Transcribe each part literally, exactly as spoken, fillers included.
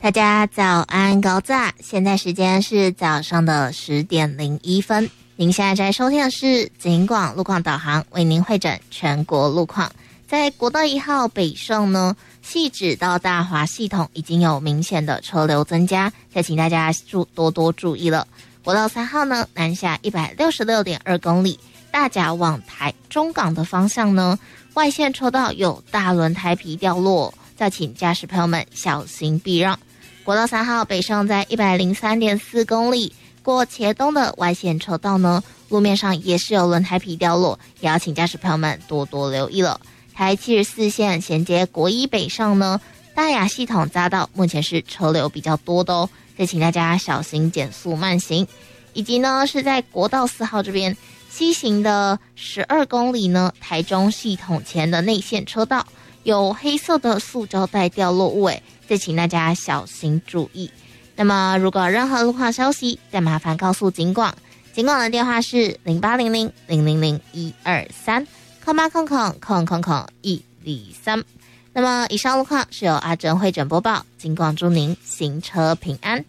大家早安高炸，现在时间是早上的十点零一分。您现在在收听的是警广路况导航，为您汇整全国路况。在国道一号北上呢，汐止到大华系统已经有明显的车流增加，再请大家注多多注意了。国道三号呢，南下一百六十六点二公里，大甲往台中港的方向呢，外线车道有大轮胎皮掉落，再请驾驶朋友们小心避让。国道三号北上在一百零三点四公里，过茄东的外线车道呢，路面上也是有轮胎皮掉落，也要请驾驶朋友们多多留意了。台七十四线衔接国一北上呢，大雅系统匝道目前是车流比较多的哦，再请大家小心减速慢行。以及呢是在国道四号这边西行的十二公里呢，台中系统前的内线车道有黑色的塑胶袋掉落物，诶，再请大家小心注意。那么如果有任何路况消息，再麻烦告诉警广，警广的电话是零八零零零零零一二三空八空空空空空一零三。那么以上路况是由阿珍会诊播报，警广祝您行车平安。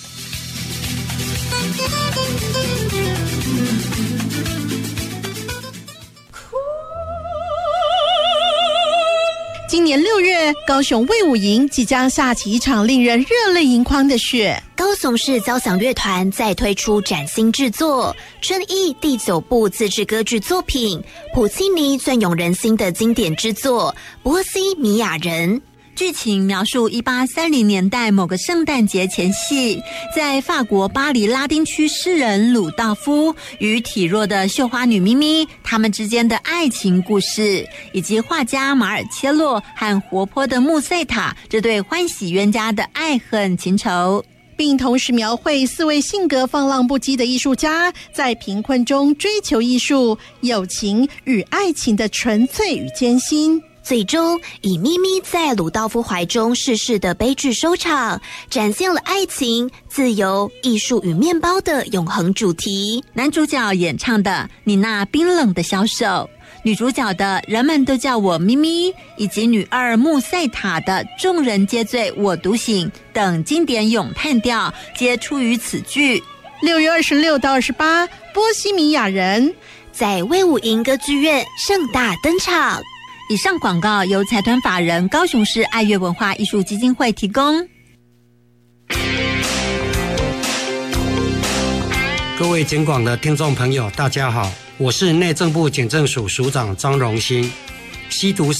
今年六月，高雄卫武营即将下起一场令人热泪盈眶的雪。 高雄市交响乐团再推出崭新制作春意第九部自制歌剧作品，普契尼隽永人心的经典之作《波西米亚人》。 剧情描述一八三零年代某个圣诞节前夕，在法国巴黎拉丁区诗人鲁道夫与体弱的绣花女咪咪他们之间的爱情故事，以及画家马尔切洛和活泼的穆塞塔这对欢喜冤家的爱恨情仇， 并同时描绘四位性格放浪不羁的艺术家在贫困中追求艺术、友情与爱情的纯粹与艰辛。 最终以咪咪在鲁道夫怀中逝世的悲剧收场，展现了爱情、自由、艺术与面包的永恒主题。 男主角演唱的《你那冰冷的小手》，女主角的人们都叫我咪咪，以及女二穆塞塔的众人皆醉我独醒等经典咏叹调，皆出于此剧。 六月二十六到二十八，波西米亚人在卫武营歌剧院盛大登场。 以上广告由财团法人高雄市爱乐文化艺术基金会提供。 各位警广的听众朋友大家好，我是内政部警政署署长张荣兴。吸毒